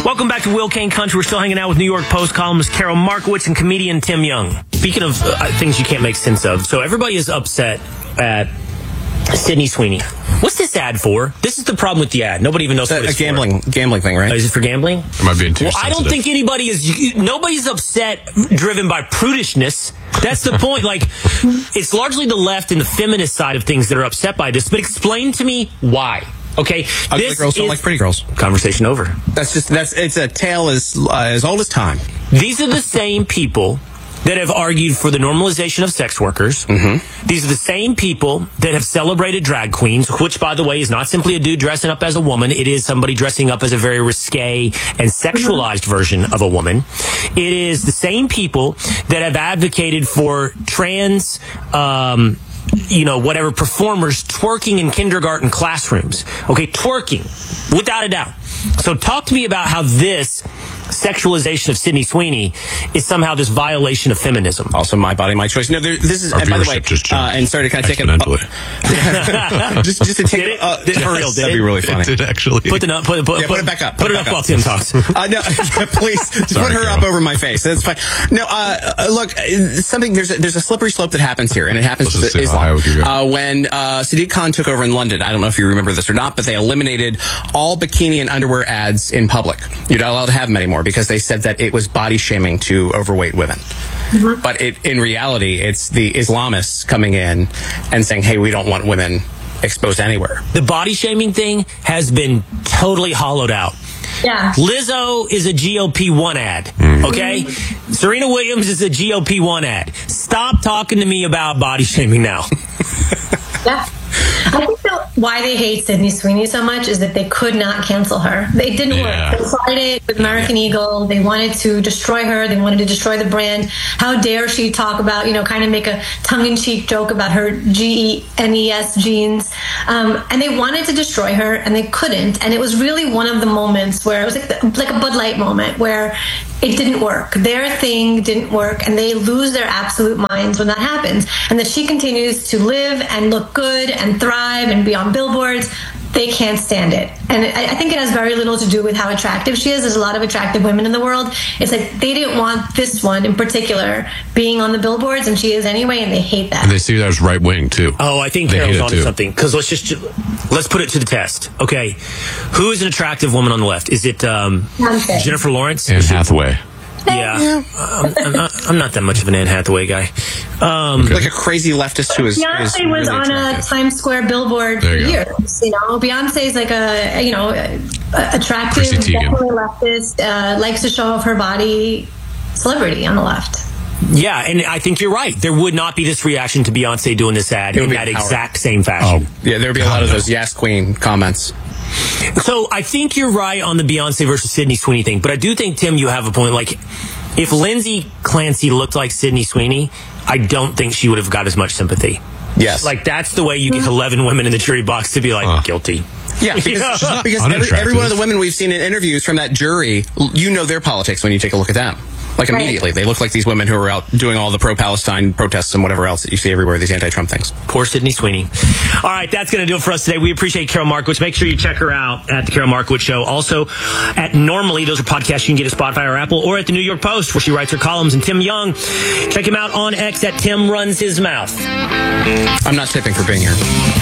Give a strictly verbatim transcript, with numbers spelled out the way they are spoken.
Welcome back to Will Kane Country. We're still hanging out with New York Post columnist Carol Markowitz and comedian Tim Young. Speaking of uh, things you can't make sense of, so everybody is upset at Sydney Sweeney. What's this ad for? This is the problem with the ad. Nobody even knows it's what a, it's a gambling for. gambling thing, right? Uh, is it for gambling? Am I being too well, sensitive? I don't think anybody is. Nobody's upset driven by prudishness. That's the point. Like, it's largely the left and the feminist side of things that are upset by this. But explain to me why. Okay, ugly this girls don't is, like pretty girls. Conversation over. That's just that's it's a tale as uh, as old as time. These are the same people that have argued for the normalization of sex workers. Mm-hmm. These are the same people that have celebrated drag queens, which, by the way, is not simply a dude dressing up as a woman. It is somebody dressing up as a very risque and sexualized version of a woman. It is the same people that have advocated for trans, um, you know, whatever, performers twerking in kindergarten classrooms. Okay, twerking, without a doubt. So talk to me about how this sexualization of Sydney Sweeney is somehow this violation of feminism. Also, my body, my choice. No, there, this is, Our and by the way, just uh, and sorry to kind of take it, uh, just, just to take Did it, it? uh, Did it? For real, did that'd it? be really funny. It did actually. Put the put, put, Yeah, put, put it back up. Put, Put it it up back while up. Tim talks. Uh, no, please, just Sorry, put her Carol. up over my face. That's fine. No, uh, uh, look, uh, something there's a, there's a slippery slope that happens here, and it happens Let's to just see how high we Islam. can go. Uh, when uh, Sadiq Khan took over in London, I don't know if you remember this or not, but they eliminated all bikini and underwear ads in public. You're not allowed to have them anymore because they said that it was body shaming to overweight women. Mm-hmm. But it, in reality, it's the Islamists coming in and saying, hey, we don't want women exposed anywhere. The body shaming thing has been totally hollowed out. Yeah. Lizzo is a G O P one ad, okay? Mm-hmm. Serena Williams is a G O P one ad. Stop talking to me about body shaming now. Yeah. I think that why they hate Sydney Sweeney so much is that they could not cancel her. It didn't Yeah. work. They tried it with American Eagle. They wanted to destroy her. They wanted to destroy the brand. How dare she talk about, you know, kind of make a tongue-in-cheek joke about her G E N E S jeans. Um, and they wanted to destroy her, and they couldn't. And it was really one of the moments where it was like, the, like a Bud Light moment where it didn't work. Their thing didn't work, and they lose their absolute minds when that happens. And that she continues to live and look good and thrive and be on billboards. They can't stand it. And I, I think it has very little to do with how attractive she is. There's a lot of attractive women in the world. It's like they didn't want this one in particular being on the billboards, and she is anyway, and they hate that. And they see that as right wing too. Oh, I think They Carol's hate it onto too. something. Because let's just let's put it to the test. Okay, who is an attractive woman on the left? Is it um, Beyonce. Jennifer Lawrence? Anne Hathaway. Yeah, Yeah. I'm, I'm, not, I'm not that much of an Anne Hathaway guy. Um, Okay. Like a crazy leftist who is, is Beyonce was really on attractive. a Times Square billboard There for you go. years. You know, Beyonce's like a you know a- attractive, Chrissy Teigen. definitely leftist, uh, likes to show off her body, celebrity on the left. yeah, and I think you're right. There would not be this reaction to Beyonce doing this ad It would in be that power. exact same fashion. Oh, Yeah, there'd be a lot of those yes queen comments. So I think you're right on the Beyonce versus Sydney Sweeney thing, but I do think, Tim, you have a point. Like, if Lindsay Clancy looked like Sydney Sweeney, I don't think she would have got as much sympathy. Yes. Like, that's the way you get eleven women in the jury box to be like, Uh. guilty. Yeah, because, Yeah. because every, Unattractive. every one of the women we've seen in interviews from that jury, you know their politics when you take a look at them. Like Right. immediately. They look like these women who are out doing all the pro-Palestine protests and whatever else that you see everywhere, these anti-Trump things. Poor Sydney Sweeney. All right, that's going to do it for us today. We appreciate Carol Markowitz. Make sure you check her out at the Carol Markowitz Show. Also, at Normally, those are podcasts you can get at Spotify or Apple, or at the New York Post, where she writes her columns. And Tim Young, check him out on X at Tim Runs His Mouth. I'm not tipping for being here.